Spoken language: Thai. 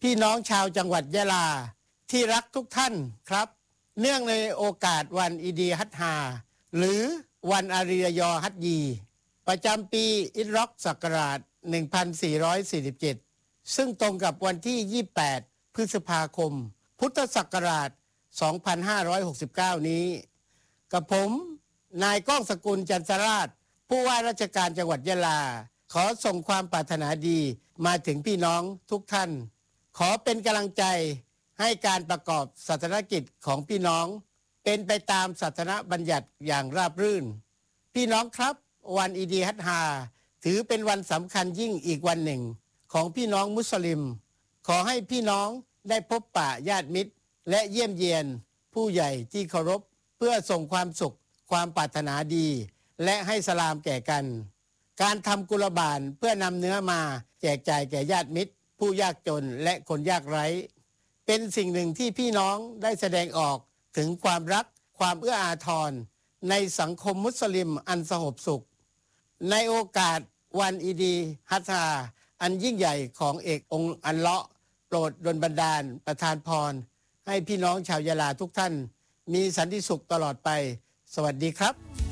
พี่น้องชาวจังหวัดยะลาที่รักทุกท่านครับเนื่องในโอกาสวันอีดีฮัจญ์หรือวันอารียอฮัจญีประจำปีอิรอกศักราช 1447 ซึ่งตรงกับวันที่ 28 พฤษภาคม พุทธศักราช 2569 นี้กับผมนายก้องสกุลจันทราชผู้ว่าราชการจังหวัดยะลาขอส่งความปรารถนาดีมาถึงพี่น้องทุกท่านขอเป็นกำลังใจให้การประกอบศาสนกิจของพี่น้องเป็นไปตามศาสนบัญญัติอย่างราบรื่นพี่น้องครับวันอีดีฮัจญ์ถือเป็นวันสำคัญยิ่งอีกวันหนึ่งของพี่น้องมุสลิมขอให้พี่น้องได้พบปะญาติมิตรและเยี่ยมเยียนผู้ใหญ่ที่เคารพเพื่อส่งความสุขความปรารถนาดีและให้สลามแก่กันการทำกุรบานเพื่อนำเนื้อมาแจกจ่ายแก่ญาติมิตรผู้ยากจนและคนยากไร้เป็นสิ่งหนึ่งที่พี่น้องได้แสดงออกถึงความรักความเอื้ออาทรในสังคมมุสลิมอันสงบสุขในโอกาสวันอีดีฮัจญ์อันยิ่งใหญ่ของเอกองค์อัลเลาะห์โปรดดลบันดาลประทานพรให้พี่น้องชาวยะลาทุกท่านมีสันติสุขตลอดไปสวัสดีครับ